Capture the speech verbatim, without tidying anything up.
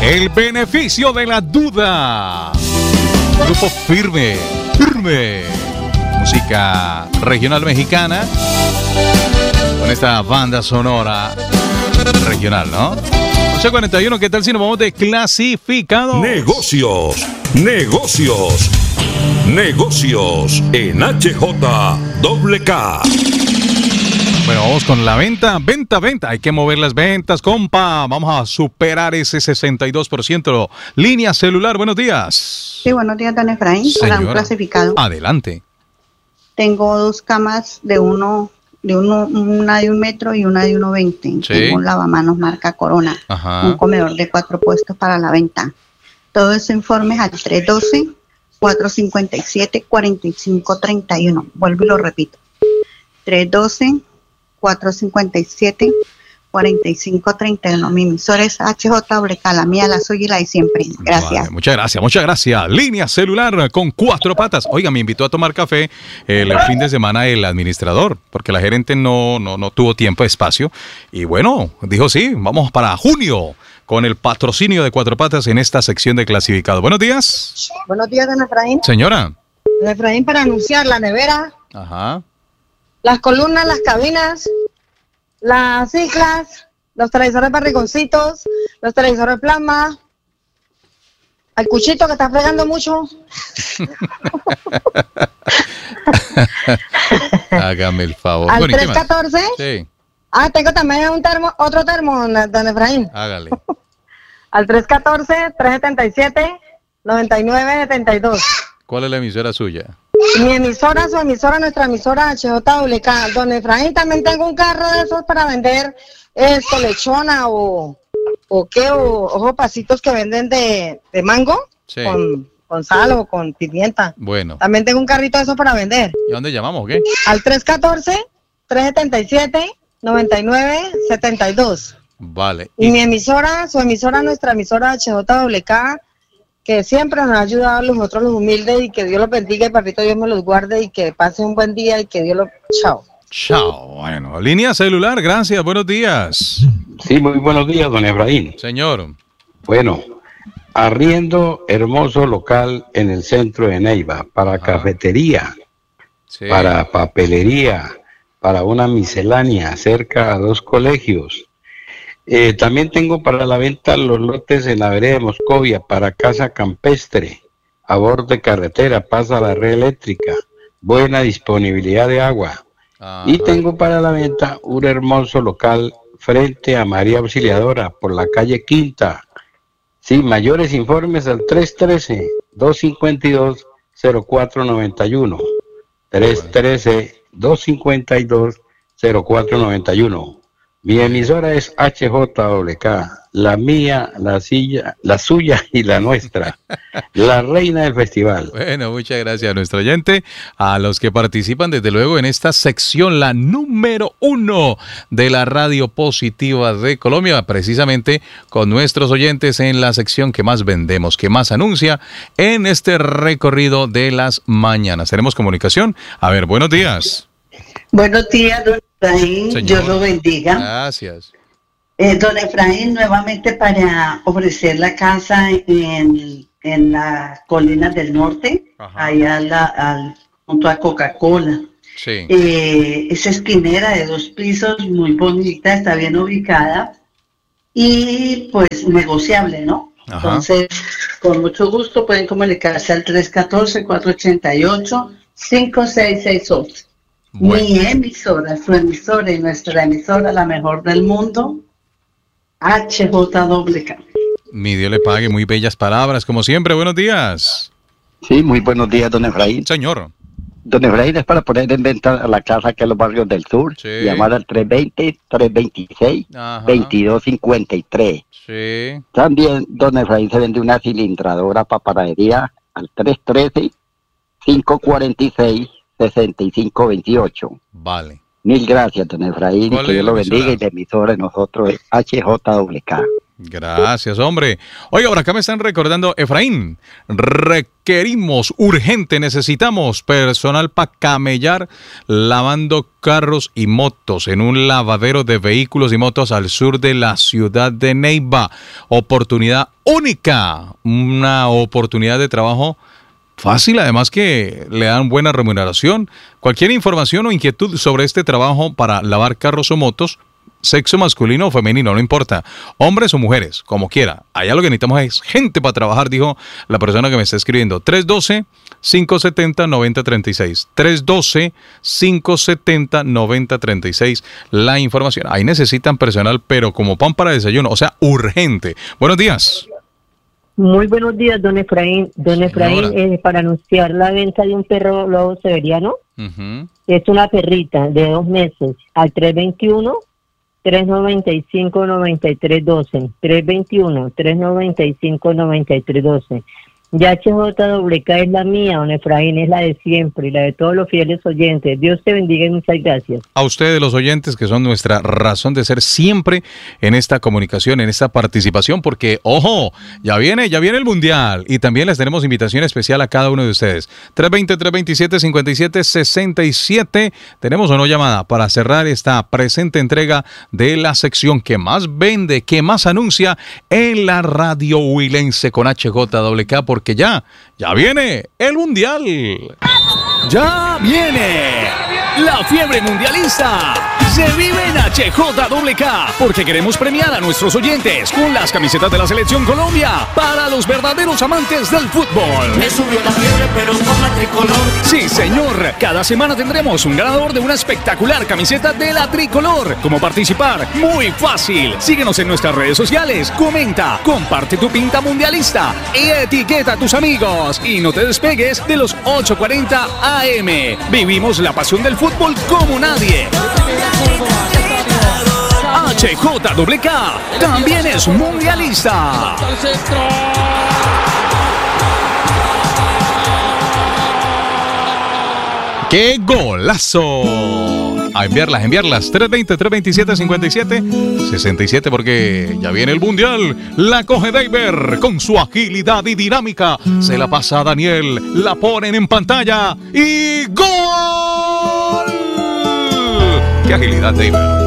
El beneficio de la duda. Grupo Firme, Firme. Música regional mexicana. Con esta banda sonora regional, ¿no? once cuarenta y uno, ¿qué tal si nos vamos de clasificados? Negocios, negocios, negocios en H J W K. Bueno, vamos con la venta, venta, venta. Hay que mover las ventas, compa. Vamos a superar ese sesenta y dos por ciento. Línea celular, buenos días. Sí, buenos días, don Efraín. Para un clasificado. Adelante. Tengo dos camas de uno, de uno, una de un metro y una de uno veinte. Sí. Tengo un lavamanos marca Corona. Ajá. Un comedor de cuatro puestos para la venta. Todo ese informe es al tres uno dos, cuatro cinco siete, cuatro cinco tres uno. Vuelvo y lo repito. tres uno dos, cuatro cinco siete, cuatro cinco tres uno. Mi emisora es H J W K, la mía, la suya y la de siempre. Gracias. Vale, muchas gracias, muchas gracias. Línea celular con cuatro patas. Oiga, me invitó a tomar café el fin de semana el administrador, porque la gerente no, no, no tuvo tiempo, espacio. Y bueno, dijo sí, vamos para junio con el patrocinio de Cuatro Patas en esta sección de clasificado. Buenos días. Buenos días, don Efraín. Señora. Don Efraín, para anunciar la nevera. Ajá. Las columnas, las cabinas, las ciclas, los televisores barrigoncitos, los televisores plasma, al cuchito que está fregando mucho. Hágame el favor. Al bueno, tres catorce. Sí. Ah, tengo también un termo, otro termo, don Efraín. Hágale. Al tres uno cuatro, tres siete siete, nueve nueve siete dos. ¿Cuál es la emisora suya? Mi emisora, su emisora, nuestra emisora H J W K. Don Efraín, también tengo un carro de esos para vender esto, lechona o, o qué, o ojo, pasitos que venden de, de mango, sí, con, con sal o con pimienta. Bueno. También tengo un carrito de esos para vender. ¿Y a dónde llamamos o qué? Al tres uno cuatro, tres siete siete, nueve nueve siete dos. Vale. Y, y mi emisora, su emisora, nuestra emisora H J W K, que siempre nos ha ayudado a nosotros los humildes, y que Dios los bendiga y papito Dios me los guarde y que pasen un buen día y que Dios los... Chao. Chao. Bueno, línea celular, gracias, buenos días. Sí, muy buenos días, don Efraín. Señor. Bueno, arriendo hermoso local en el centro de Neiva, para Ajá. cafetería, sí, para papelería, para una miscelánea cerca a dos colegios. Eh, también tengo para la venta los lotes en la vereda de Moscovia para casa campestre, a borde de carretera, pasa la red eléctrica, buena disponibilidad de agua. Ajá. Y tengo para la venta un hermoso local frente a María Auxiliadora por la calle Quinta. Sí, mayores informes al tres uno tres, dos cinco dos, cero cuatro nueve uno. tres uno tres, dos cinco dos, cero cuatro nueve uno. Mi emisora es H J W K, la mía, la silla, la suya y la nuestra, la reina del festival. Bueno, muchas gracias a nuestro oyente, a los que participan desde luego en esta sección, la número uno de la radio positiva de Colombia, precisamente con nuestros oyentes en la sección que más vendemos, que más anuncia en este recorrido de las mañanas. Tenemos comunicación. A ver, buenos días. Buenos días, don Efraín, Señor, Dios lo bendiga. Gracias. Eh, don Efraín, nuevamente para ofrecer la casa en, en las colinas del norte, Ajá. allá la, al, junto a Coca-Cola. Sí. Eh, esa esquinera de dos pisos, muy bonita, está bien ubicada y pues negociable, ¿no? Ajá. Entonces, con mucho gusto pueden comunicarse al tres uno cuatro, cuatro ocho ocho, cinco seis seis ocho. Bueno. Mi emisora, su emisora y nuestra emisora, la mejor del mundo, H J W K. Mi Dios le pague, muy bellas palabras, como siempre. Buenos días. Sí, muy buenos días, don Efraín. Señor. Don Efraín, es para poner en venta la casa que en los barrios del sur. Sí. Llamar al tres veinte, tres veintiséis, veintidós cincuenta y tres. Sí. También, don Efraín, se vende una cilindradora para panadería al tres trece, cinco cuarenta y seis, sesenta y cinco veintiocho. Vale. Mil gracias, don Efraín, que Dios lo bendiga, y la emisora de nosotros es H J W K. Gracias, hombre. Oiga, por acá me están recordando, Efraín, requerimos, urgente, necesitamos personal para camellar lavando carros y motos en un lavadero de vehículos y motos al sur de la ciudad de Neiva. Oportunidad única, una oportunidad de trabajo fácil, además que le dan buena remuneración. Cualquier información o inquietud sobre este trabajo para lavar carros o motos, sexo masculino o femenino, no importa, hombres o mujeres, como quiera. Allá lo que necesitamos es gente para trabajar, dijo la persona que me está escribiendo. tres uno dos, cinco siete cero, nueve cero tres seis. tres uno dos, cinco siete cero, nueve cero tres seis. La información. Ahí necesitan personal, pero como pan para desayuno, o sea, urgente. Buenos días. Muy buenos días, don Efraín. Don Efraín, eh, para anunciar la venta de un perro lobo siberiano. Uh-huh. Es una perrita de dos meses al tres veintiuno, tres noventa y cinco, noventa y tres doce. tres veintiuno, tres noventa y cinco, noventa y tres doce. Ya H J W K es la mía, don Efraín, es la de siempre y la de todos los fieles oyentes. Dios te bendiga y muchas gracias. A ustedes los oyentes que son nuestra razón de ser siempre en esta comunicación, en esta participación, porque, ojo, ya viene, ya viene el Mundial y también les tenemos invitación especial a cada uno de ustedes. tres veinte, tres veintisiete, cincuenta y siete sesenta y siete. Tenemos una llamada para cerrar esta presente entrega de la sección que más vende, que más anuncia en la radio huilense con H J W K, porque que ya, ya viene el Mundial. ¡Ya viene! ¡La fiebre mundialista! Se vive en H J W K porque queremos premiar a nuestros oyentes con las camisetas de la Selección Colombia para los verdaderos amantes del fútbol. Me subió la fiebre, pero con la tricolor. Sí, señor. Cada semana tendremos un ganador de una espectacular camiseta de la tricolor. ¿Cómo participar? Muy fácil. Síguenos en nuestras redes sociales, comenta, comparte tu pinta mundialista y etiqueta a tus amigos. Y no te despegues de los ocho cuarenta A M. Vivimos la pasión del fútbol como nadie. H J W K también es mundialista. ¡Qué golazo! A enviarlas, enviarlas. tres veinte, tres veintisiete, cincuenta y siete sesenta y siete porque ya viene el Mundial. La coge David con su agilidad y dinámica. Se la pasa a Daniel, la ponen en pantalla y ¡gol! ¡Qué agilidad, David!